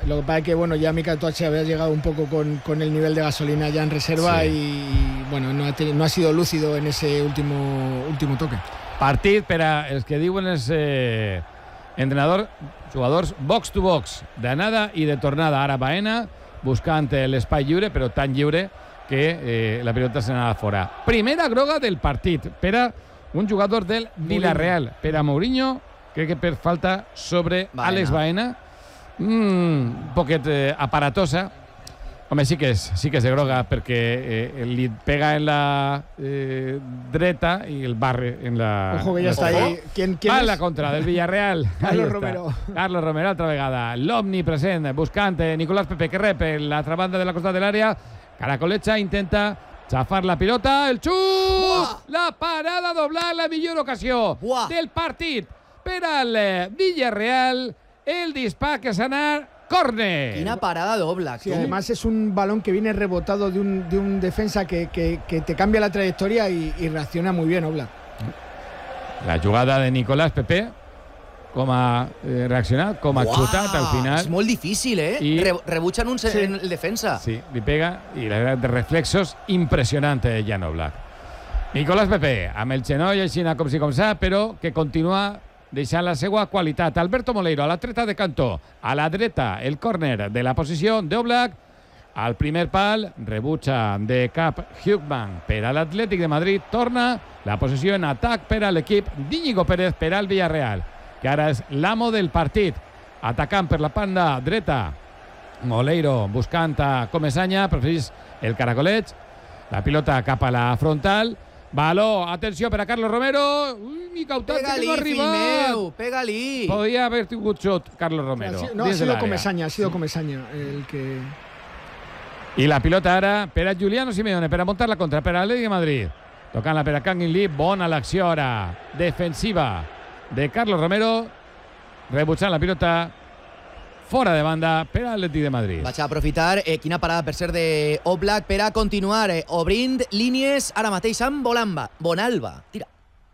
Lo que pasa es que bueno, ya Mika Toache había llegado un poco con el nivel de gasolina ya en reserva, sí. Y bueno, no ha sido lúcido en ese último toque. Partit per a els que diuen els jugadors box to box, d'anada i de tornada. Ara Baena buscant l'espai lliure, però tan lliure que la pilota se n'anava fora. Primera groga del partit per a un jugador del Villarreal. Per a Mourinho, crec que per falta sobre Alex Baena, un poquet aparatosa. Home, sí que és de groga perquè li pega en la dreta i el barre en la... Ojo que ja està ahí. ¿Quién va es? en la contra del Villarreal. Carlos Romero. Carlos Romero, altra vegada. L'Omni present, buscant Nicolás Pepe, que rep en l'altra banda de la costa de l'àrea. Caracolecha intenta xafar la pilota. El xut! Buah! La parada doblar, la millor ocasió del partit per al Villarreal. El dispar que s'anar córner. Quina parada doble. Sí, además es un balón que viene rebotado de un defensa que te cambia la trayectoria y reacciona muy bien Oblak. La jugada de Nicolás Pepe, com ha reaccionat, com ha xutat al final. És molt difícil, I rebutxen en el defensa. Sí, li pega i la de reflexos impressionant Jan Oblak. Nicolás Pepe, amb el genoll així com si com sa, però que continua deixant la seva qualitat. Alberto Moleiro a la treta de Cantó, a la dreta el córner de la posició d'Oblak, al primer pal, rebutja de cap Hugman per a l'Atlètic de Madrid, torna la posició en atac per a l'equip d'Íñigo Pérez per al Villarreal, que ara és l'amo del partit, atacant per la banda dreta. Moleiro buscant a Comesaña, preferís el caracoleig, la pilota cap a la frontal. Baló, atenció per a Carlos Romero. Ui, mi cautat que no ha arribat. Pega-li. Podria haver tingut xut Carlos Romero. No, ha sido Comesaña, el que... I la pilota ara per a Giuliano Simeone, per a muntar la contra, per a l'Atlètic de Madrid. Tocant-la per a Kangin Lee, bona l'acció ara, defensiva de Carlos Romero, rebutjant la pilota fora de banda per a l'Atlètic de Madrid. Vaig a aprofitar quina parada per ser de Oblak per a continuar obrint línies ara mateix amb Bonalba. Tira.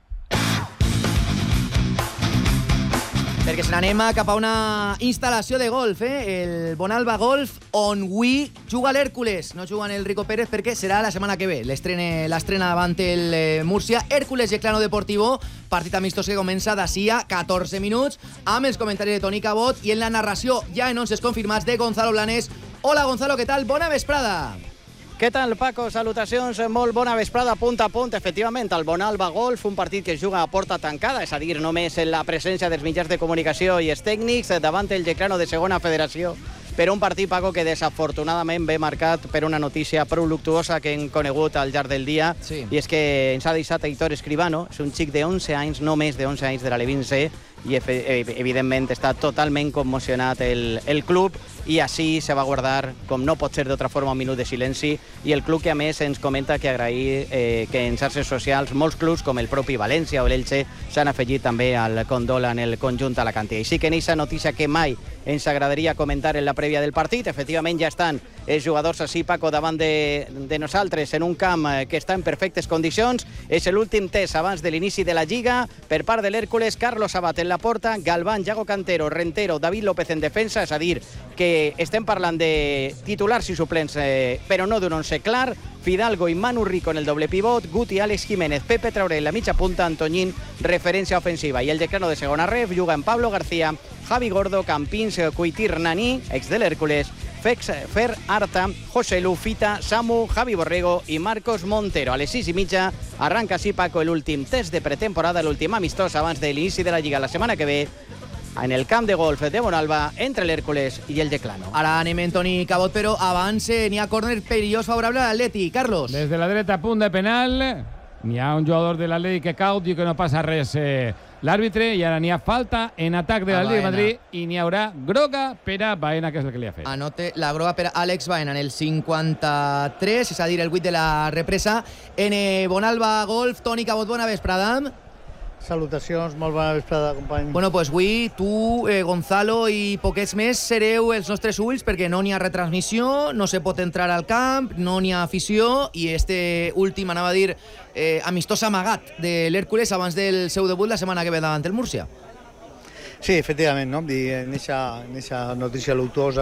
Perquè se n'anem cap a una instal·lació de golf, el Bonalba Golf, on avui juga l'Hèrcules. No juga el Rico Pérez perquè serà la setmana que ve. L'estrena davant el Múrcia. Hèrcules Yeclano Deportivo, partit amistós que comença d'ací a 14 minuts, amb els comentaris de Toni Cabot i en la narració ja en 11 confirmats de Gonzalo Blanes. Hola, Gonzalo, què tal? Bona vesprada. Què tal, Paco? Salutacions, molt bona vesprada, punt a punt. Efectivament, el Bonalba Golf, un partit que es juga a porta tancada, és a dir, només en la presència dels mitjans de comunicació i els tècnics, davant el Yeclano de segona federació, per un partit, Paco, que desafortunadament ve marcat per una notícia prou luctuosa que hem conegut al llarg del dia, i és que ens ha deixat Aitor Escribano, és un xic de 11 anys, no més de 11 anys de l'Alevín C, i evidentment està totalment commocionat el club, i així se va guardar, com no pot ser d'altra forma, un minut de silenci, i el club que a més ens comenta que agrair que en xarxes socials molts clubs com el propi València o l'Elche s'han afegit també al condol en el conjunt alacantí. Així que en aquesta notícia que mai ens agradaria comentar en la prèvia del partit, efectivament ja estan els jugadors així, Paco, davant de nosaltres en un camp que està en perfectes condicions. És l'últim test abans de l'inici de la Lliga per part de l'Hèrcules. Carlos Sabat en la porta, Galván, Yago Cantero, Rentero, David López en defensa, és a dir, que estem parlant de titulars i suplents, però no d'un once clar. Fidalgo i Manu Rico en el doble pivot, Guti, Àlex Jiménez, Pepe Traoré en la mitja punta, Antoñín, referència ofensiva. I el Yeclano de segona ref juga en Pablo García, Javi Gordo, Campins, Cuitir Nani, ex de l'Hèrcules, Fer Arta, José Lu, Fita, Samu, Javi Borrego i Marcos Montero. A les 6:30 arranca així, Paco, l'últim test de pretemporada, l'últim amistós abans de l'inici de la Lliga la setmana que ve, en el camp de golf de Bonalba, entre l'Hèrcules i el Yeclano. Ara anem en Toni Cabot, però abans n'hi ha córner perillós favorable a l'Atleti. Carlos. Des de la dreta, punt de penal. N'hi ha un jugador de l'Atleti que cau, diu que no passa res l'àrbitre, i ara n'hi ha falta en atac de l'Atleti de Madrid i n'hi haurà groga per a Baena, que és el que li ha fet. Anote la groga per a Àlex Baena en el 53, és a dir, el 8 de la represa. En Bonalba Golf, Toni Cabot, bona vesprada. Salutacions, molt bona vesprada, company. Bueno, pues avui tu, Gonzalo i poquets més sereu els nostres ulls perquè no n'hi ha retransmissió, no se pot entrar al camp, no n'hi ha afició i este últim, anava a dir, amistós amagat de l'Hèrcules abans del seu debut la setmana que ve davant el Múrcia. Sí, efectivament, no? En aquesta notícia luctuosa